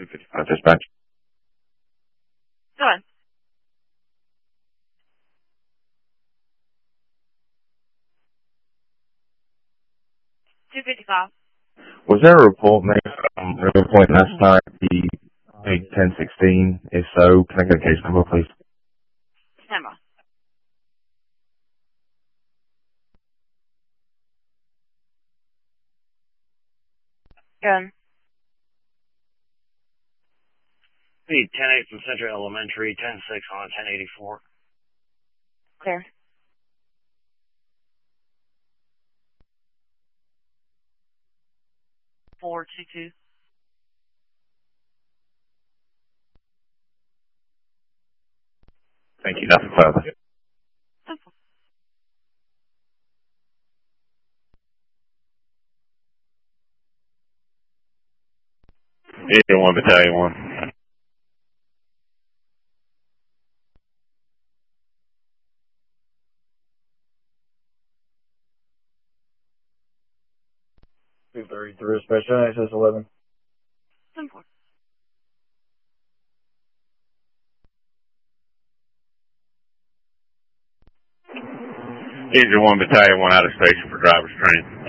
255 dispatch. Go ahead. 255. Was there a report made from River Point last night, the big 1016? If so, can I get a case number, please? Stand by. Go ahead. Speed 10-8 from Central Elementary, 10-6 on 1084. Clear. Four two two. Thank you. Nothing further. Simple. Agent 1, Battalion 1. Through Special Access 11. Simple. Agent 1, Battalion 1 out of station for driver's training.